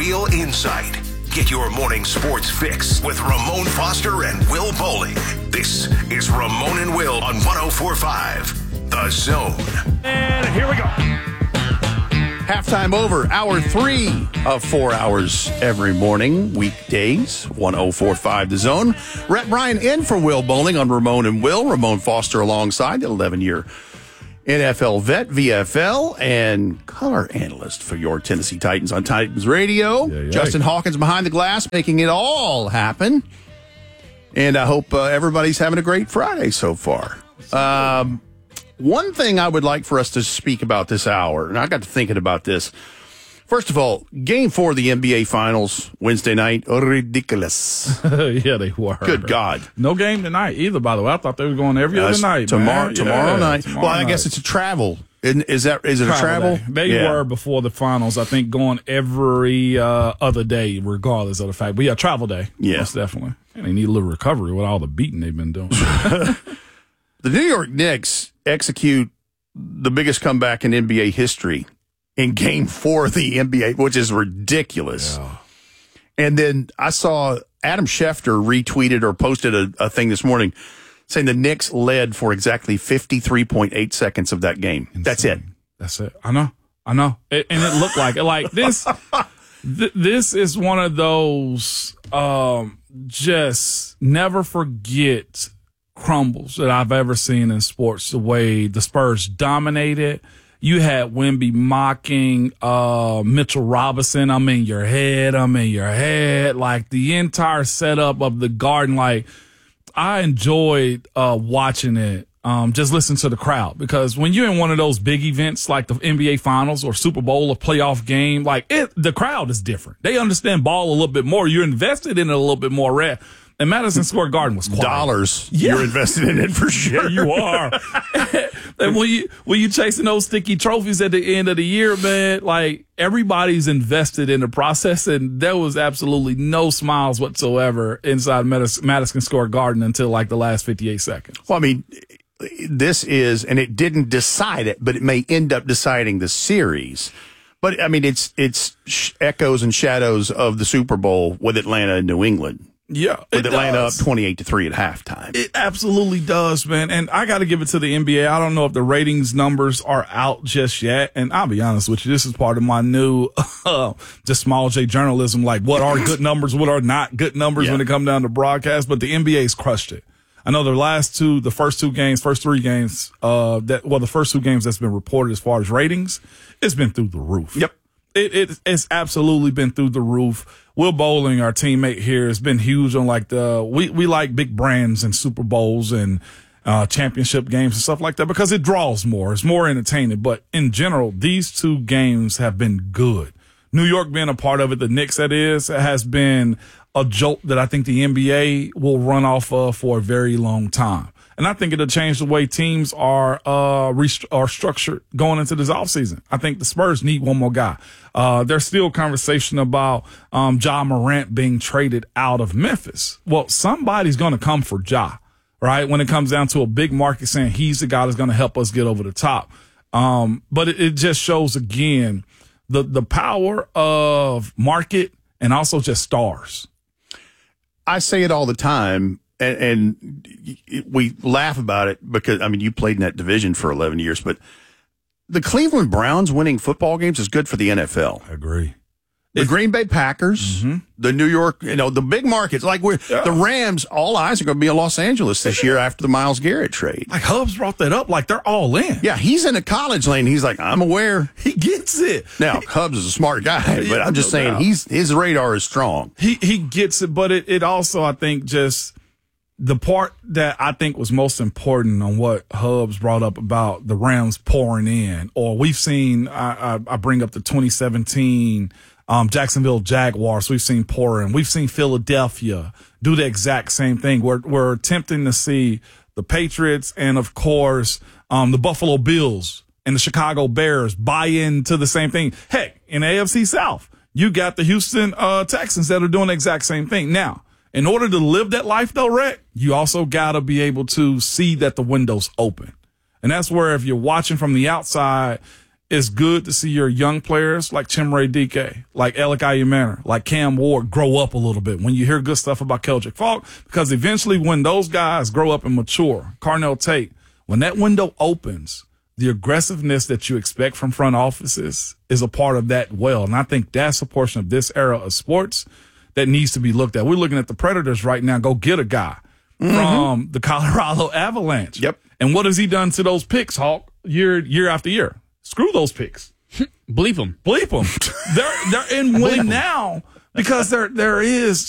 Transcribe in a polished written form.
real insight. Get your morning sports fix with Ramon Foster and Will Bowling. This is Ramon and Will on 104.5 The Zone. And here we go. Halftime over, hour 3 of 4 hours every morning, weekdays, 104.5 The Zone. Rhett Bryan in for Will Bowling on Ramon and Will. Ramon Foster alongside the 11-year NFL vet, VFL, and color analyst for your Tennessee Titans on Titans Radio. Yeah. Justin Hawkins behind the glass, making it all happen. And I hope everybody's having a great Friday so far. One thing I would like for us to speak about this hour, and I got to thinking about this. First of all, Game 4 of the NBA Finals Wednesday night, ridiculous. Yeah, they were. Good God. No game tonight either, by the way. I thought they were going every other night. Tomorrow night. Tomorrow I guess it's a travel. Is it a travel? They were before the finals, I think, going every other day, regardless of the fact. But yeah, travel day. Yeah. Most definitely. And they need a little recovery with all the beating they've been doing. The New York Knicks execute the biggest comeback in NBA history in Game 4 of the NBA, which is ridiculous. Yeah. And then I saw Adam Schefter retweeted or posted a thing this morning saying the Knicks led for exactly 53.8 seconds of that game. Insane. That's it. That's it. I know. And it looked like it. Like this, this is one of those just never forget crumbles that I've ever seen in sports. The way the Spurs dominated. You had Wemby mocking Mitchell Robinson. I'm in your head. Like the entire setup of the Garden. Like I enjoyed watching it. Just listen to the crowd, because when you're in one of those big events like the NBA Finals or Super Bowl or playoff game, like the crowd is different. They understand ball a little bit more. You're invested in it a little bit more. Red. And Madison Square Garden was quiet. Dollars. Yeah. You're invested in it for sure. Yeah, you are. And when you chasing those sticky trophies at the end of the year, man, like everybody's invested in the process, and there was absolutely no smiles whatsoever inside Madison Square Garden until like the last 58 seconds. Well, I mean, this is, and it didn't decide it, but it may end up deciding the series. But I mean, it's echoes and shadows of the Super Bowl with Atlanta and New England. Yeah, with Atlanta up 28-3 at halftime. It absolutely does, man. And I got to give it to the NBA. I don't know if the ratings numbers are out just yet. And I'll be honest with you, this is part of my new just small J journalism. Like, what are good numbers? What are not good numbers when it comes down to broadcast? But the NBA's crushed it. I know the first 3 games, the first 2 games that's been reported as far as ratings, it's been through the roof. Yep. It's absolutely been through the roof. Will Bowling, our teammate here, has been huge on like we like big brands and Super Bowls and championship games and stuff like that because it draws more. It's more entertaining. But in general, these 2 games have been good. New York being a part of it, the Knicks has been a jolt that I think the NBA will run off of for a very long time. And I think it'll change the way teams are structured going into this offseason. I think the Spurs need one more guy. There's still conversation about Ja Morant being traded out of Memphis. Well, somebody's going to come for Ja, right? When it comes down to a big market saying he's the guy that's going to help us get over the top. But it just shows, again, the power of market and also just stars. I say it all the time. And we laugh about it because, I mean, you played in that division for 11 years, but the Cleveland Browns winning football games is good for the NFL. I agree. The Green Bay Packers, the New York, the big markets, like the Rams, all eyes are going to be in Los Angeles this year after the Miles Garrett trade. Like Hubs brought that up, like they're all in. Yeah, he's in a college lane. He's like, I'm aware. He gets it. Now, Hubs is a smart guy, but I'm just saying his radar is strong. He gets it, but it also, I think, just the part that I think was most important on what Hubs brought up about the Rams pouring in, or we've seen, I bring up the 2017 Jacksonville Jaguars, we've seen pour in. We've seen Philadelphia do the exact same thing. We're attempting to see the Patriots and, of course, the Buffalo Bills and the Chicago Bears buy into the same thing. Heck, in the AFC South, you got the Houston Texans that are doing the exact same thing. Now, in order to live that life, though, Rhett, you also got to be able to see that the window's open. And that's where if you're watching from the outside, it's good to see your young players like Chimere Dike, like Alec Ayumana, like Cam Ward grow up a little bit. When you hear good stuff about Keldrick Faulk, because eventually when those guys grow up and mature, Carnell Tate, when that window opens, the aggressiveness that you expect from front offices is a part of that well. And I think that's a portion of this era of sports that needs to be looked at. We're looking at the Predators right now. Go get a guy from the Colorado Avalanche. Yep. And what has he done to those picks, Hawk, year after year? Screw those picks. Bleep them. Bleep them. They're in win now because there is